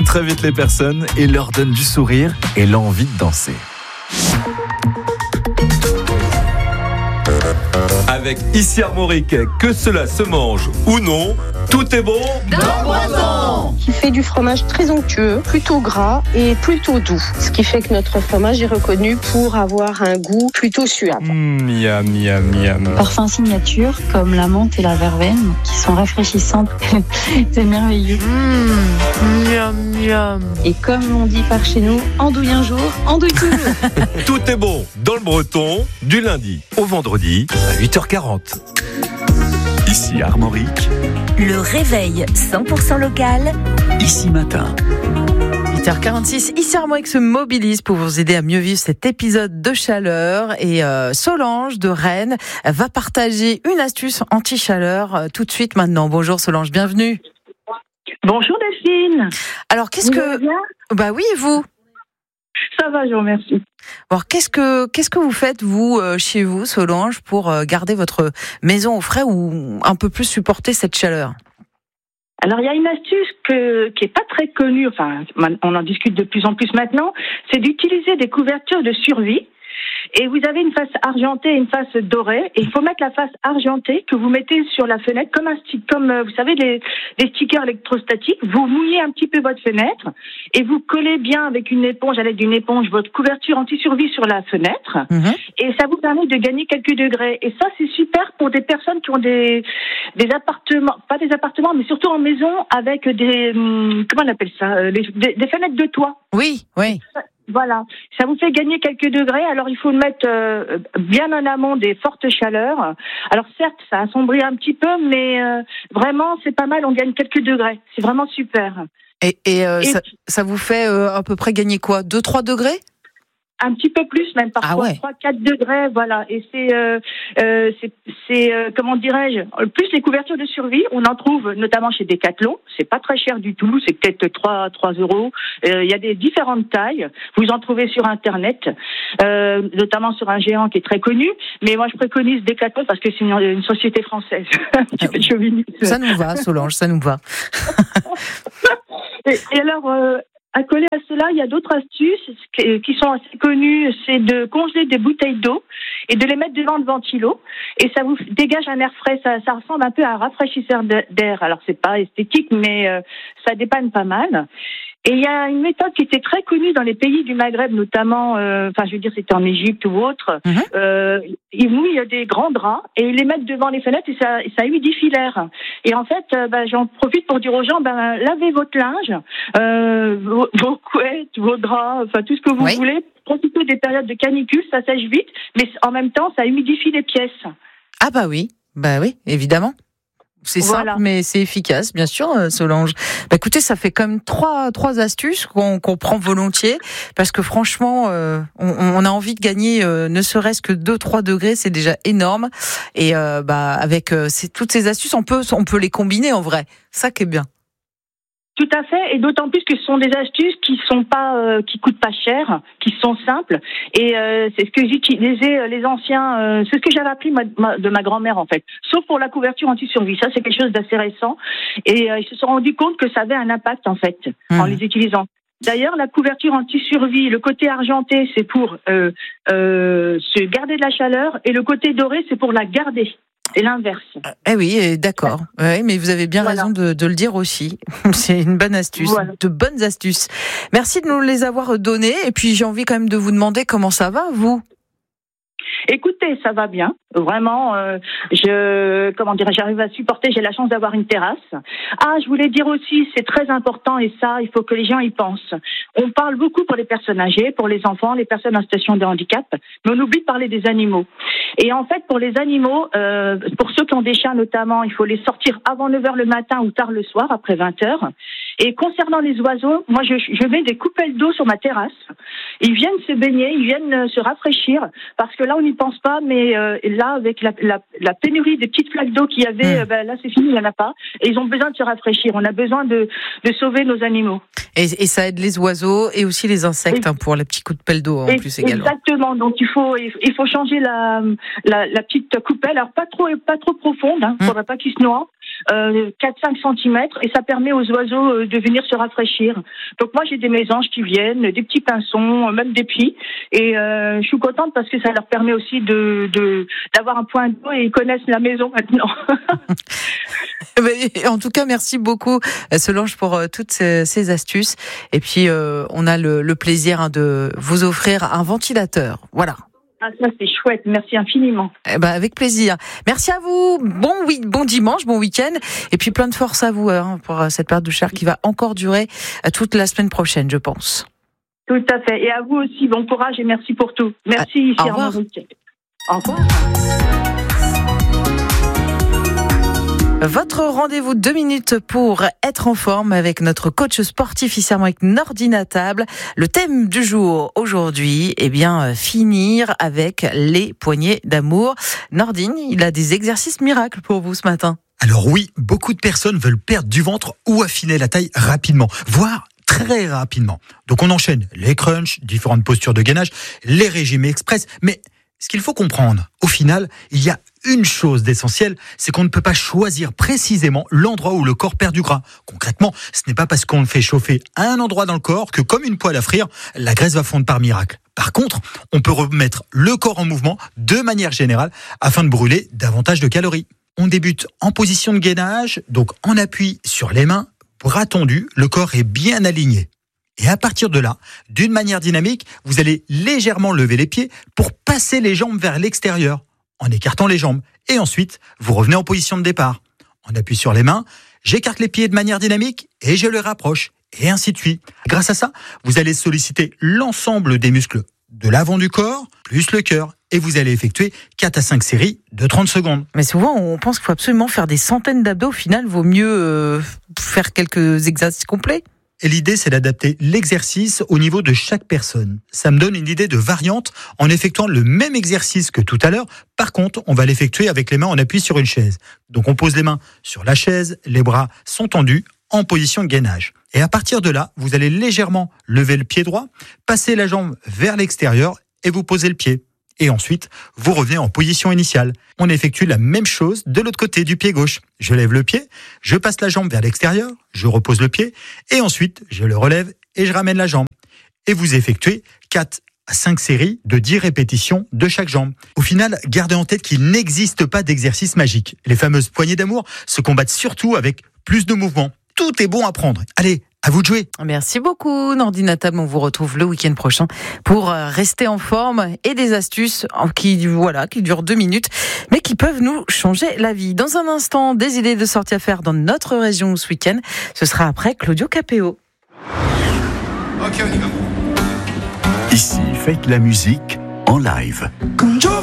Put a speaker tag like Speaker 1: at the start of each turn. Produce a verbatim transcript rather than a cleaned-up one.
Speaker 1: très vite les personnes et leur donne du sourire et l'envie de danser. Avec Ici Armorique, que cela se mange ou non, tout est bon
Speaker 2: dans le Breton.
Speaker 3: Qui fait du fromage très onctueux, plutôt gras et plutôt doux. Ce qui fait que notre fromage est reconnu pour avoir un goût plutôt suave.
Speaker 1: Mmh, miam, miam, miam.
Speaker 4: Parfums signature comme la menthe et la verveine qui sont rafraîchissantes. C'est merveilleux.
Speaker 2: Mmh, miam, miam.
Speaker 3: Et comme on dit par chez nous, andouille un jour, andouille toujours.
Speaker 1: Tout est bon dans le Breton, du lundi au vendredi à huit heures quarante. Ici Armorique.
Speaker 5: Le réveil cent pour cent local.
Speaker 1: Ici matin.
Speaker 2: huit heures quarante-six, Ici Armorique se mobilise pour vous aider à mieux vivre cet épisode de chaleur. Et euh, Solange de Rennes va partager une astuce anti-chaleur euh, tout de suite maintenant. Bonjour Solange, bienvenue.
Speaker 6: Bonjour Delphine.
Speaker 2: Alors qu'est-ce
Speaker 6: vous
Speaker 2: que...
Speaker 6: allez bien ?
Speaker 2: Bah oui, et vous ?
Speaker 6: Ça va, je vous remercie.
Speaker 2: Alors qu'est-ce que qu'est-ce que vous faites vous euh, chez vous, Solange, pour euh, garder votre maison au frais ou un peu plus supporter cette chaleur ?
Speaker 6: Alors il y a une astuce que, qui est pas très connue, enfin on en discute de plus en plus maintenant, c'est d'utiliser des couvertures de survie. Et vous avez une face argentée et une face dorée. Et il faut mettre la face argentée que vous mettez sur la fenêtre comme un stick, comme euh, vous savez les, les stickers électrostatiques. Vous mouillez un petit peu votre fenêtre et vous collez bien avec une éponge, à l'aide d'une éponge, votre couverture anti-survie sur la fenêtre. Mmh. Et ça vous permet de gagner quelques degrés. Et ça c'est super pour des personnes qui ont des des appartements, pas des appartements, mais surtout en maison avec des comment on appelle ça, des, des, des fenêtres de toit.
Speaker 2: Oui, oui.
Speaker 6: Voilà, ça vous fait gagner quelques degrés. Alors il faut le mettre euh, bien en amont des fortes chaleurs. Alors certes, ça assombrit un petit peu, mais euh, vraiment c'est pas mal. On gagne quelques degrés. C'est vraiment super.
Speaker 2: Et, et, euh, et ça, ça vous fait euh, à peu près gagner quoi, deux trois degrés?
Speaker 6: Un petit peu plus, même parfois, ah ouais. trois quatre degrés, voilà. Et c'est, euh, euh, c'est, c'est euh, comment dirais-je, plus les couvertures de survie, on en trouve notamment chez Decathlon. C'est pas très cher du tout, c'est peut-être trois euros. Il euh, y a des différentes tailles. Vous en trouvez sur Internet, euh, notamment sur un géant qui est très connu. Mais moi, je préconise Decathlon parce que c'est une, une société française. Un petit peu chauviniste.
Speaker 2: Ça nous va, Solange, ça nous va.
Speaker 6: et, et alors... Euh, Accolé à cela, il y a d'autres astuces qui sont assez connues, c'est de congeler des bouteilles d'eau et de les mettre devant le ventilo et ça vous dégage un air frais, ça, ça ressemble un peu à un rafraîchisseur d'air. Alors c'est pas esthétique, mais euh, ça dépanne pas mal. Et il y a une méthode qui était très connue dans les pays du Maghreb, notamment, euh, enfin je veux dire c'était en Égypte ou autre. Mmh. Euh, ils mouillent des grands draps et ils les mettent devant les fenêtres et ça, ça humidifie l'air. Et en fait, euh, ben, j'en profite pour dire aux gens, ben, lavez votre linge, euh, vos, vos couettes, vos draps, enfin tout ce que vous oui. voulez. Profitez des périodes de canicule, ça sèche vite, mais en même temps ça humidifie les pièces.
Speaker 2: Ah bah oui, bah oui, évidemment. C'est voilà. Simple, mais c'est efficace, bien sûr, Solange. Bah, écoutez, ça fait quand même trois, trois astuces qu'on, qu'on prend volontiers, parce que franchement, euh, on, on a envie de gagner, euh, ne serait-ce que deux, trois degrés, c'est déjà énorme. Et euh, bah, avec euh, ces, toutes ces astuces, on peut, on peut les combiner en vrai. Ça qui est bien.
Speaker 6: Tout à fait, et d'autant plus que ce sont des astuces qui sont pas, euh, qui coûtent pas cher, qui sont simples, et euh, c'est ce que j'utilisais les anciens, euh, c'est ce que j'avais appris ma, ma, de ma grand-mère en fait, sauf pour la couverture anti-survie. Ça c'est quelque chose d'assez récent, et euh, ils se sont rendus compte que ça avait un impact en fait mmh. en les utilisant. D'ailleurs, la couverture anti-survie, le côté argenté, c'est pour euh, euh, se garder de la chaleur, et le côté doré, c'est pour la garder. C'est l'inverse.
Speaker 2: Eh oui, d'accord. Oui, mais vous avez bien voilà. raison de, de le dire aussi. C'est une bonne astuce, voilà. de bonnes astuces. Merci de nous les avoir données. Et puis j'ai envie quand même de vous demander comment ça va, vous ?
Speaker 6: Écoutez, ça va bien, vraiment. Euh, je, comment dirais, j'arrive à supporter. J'ai la chance d'avoir une terrasse. Ah, je voulais dire aussi, c'est très important et ça, il faut que les gens y pensent. On parle beaucoup pour les personnes âgées, pour les enfants, les personnes en situation de handicap, mais on oublie de parler des animaux. Et en fait, pour les animaux, euh, pour ceux qui ont des chiens notamment, il faut les sortir avant neuf heures le matin ou tard le soir, après vingt heures. Et concernant les oiseaux, moi, je, je mets des coupelles d'eau sur ma terrasse. Ils viennent se baigner, ils viennent se rafraîchir, parce que là, on n'y pense pas, mais euh, là, avec la, la, la pénurie des petites flaques d'eau qu'il y avait, mmh. euh, ben, là, c'est fini, il n'y en a pas. Et ils ont besoin de se rafraîchir. On a besoin de, de sauver nos animaux.
Speaker 2: Et, et ça aide les oiseaux et aussi les insectes, et, hein, pour les petits coups de pelle d'eau en et, plus également.
Speaker 6: Exactement. Donc, il faut, il faut changer la, la, la petite coupelle. Alors, pas trop, pas trop profonde, hein. Mmh. Faudrait pas qu'ils se noient. Euh, quatre à cinq centimètres. Et ça permet aux oiseaux de venir se rafraîchir. Donc moi j'ai des mésanges qui viennent, des petits pinsons, même des pies, et euh, je suis contente parce que ça leur permet aussi de, de d'avoir un point d'eau et ils connaissent la maison maintenant.
Speaker 2: En tout cas, merci beaucoup Solange pour euh, toutes ces, ces astuces. Et puis euh, on a le, le plaisir hein, de vous offrir un ventilateur. Voilà.
Speaker 6: Ah, ça c'est chouette, merci infiniment.
Speaker 2: Eh ben, avec plaisir. Merci à vous, bon, oui, bon dimanche, bon week-end, et puis plein de force à vous hein, pour cette période de chaleur qui va encore durer toute la semaine prochaine, je pense.
Speaker 6: Tout à fait, et à vous aussi, bon courage et merci pour tout. Merci,
Speaker 2: ah, au revoir.
Speaker 6: Au revoir.
Speaker 2: Votre rendez-vous deux minutes pour être en forme avec notre coach sportif ici avec Nordine à table. Le thème du jour aujourd'hui, eh bien, finir avec les poignées d'amour. Nordine, il a des exercices miracles pour vous ce matin.
Speaker 7: Alors oui, beaucoup de personnes veulent perdre du ventre ou affiner la taille rapidement, voire très rapidement. Donc on enchaîne les crunchs, différentes postures de gainage, les régimes express, mais ce qu'il faut comprendre, au final, il y a une chose d'essentielle, c'est qu'on ne peut pas choisir précisément l'endroit où le corps perd du gras. Concrètement, ce n'est pas parce qu'on le fait chauffer à un endroit dans le corps que, comme une poêle à frire, la graisse va fondre par miracle. Par contre, on peut remettre le corps en mouvement de manière générale afin de brûler davantage de calories. On débute en position de gainage, donc en appui sur les mains, bras tendus, le corps est bien aligné. Et à partir de là, d'une manière dynamique, vous allez légèrement lever les pieds pour passer les jambes vers l'extérieur, en écartant les jambes. Et ensuite, vous revenez en position de départ. On appuie sur les mains, j'écarte les pieds de manière dynamique et je les rapproche. Et ainsi de suite. Grâce à ça, vous allez solliciter l'ensemble des muscles de l'avant du corps, plus le cœur. Et vous allez effectuer quatre à cinq séries de trente secondes.
Speaker 2: Mais souvent, on pense qu'il faut absolument faire des centaines d'abdos. Au final, il vaut mieux euh, faire quelques exercices complets.
Speaker 7: Et l'idée, c'est d'adapter l'exercice au niveau de chaque personne. Ça me donne une idée de variante en effectuant le même exercice que tout à l'heure. Par contre, on va l'effectuer avec les mains en appui sur une chaise. Donc on pose les mains sur la chaise, les bras sont tendus en position de gainage. Et à partir de là, vous allez légèrement lever le pied droit, passer la jambe vers l'extérieur et vous posez le pied. Et ensuite, vous revenez en position initiale. On effectue la même chose de l'autre côté du pied gauche. Je lève le pied, je passe la jambe vers l'extérieur, je repose le pied, et ensuite, je le relève et je ramène la jambe. Et vous effectuez quatre à cinq séries de dix répétitions de chaque jambe. Au final, gardez en tête qu'il n'existe pas d'exercice magique. Les fameuses poignées d'amour se combattent surtout avec plus de mouvements. Tout est bon à prendre. Allez, à vous de jouer.
Speaker 2: Merci beaucoup, Nordine à table. On vous retrouve le week-end prochain pour rester en forme et des astuces qui, voilà, qui durent deux minutes, mais qui peuvent nous changer la vie. Dans un instant, des idées de sorties à faire dans notre région ce week-end. Ce sera après Claudio Capéo.
Speaker 1: Ok, on y va. Ici, faites la musique en live.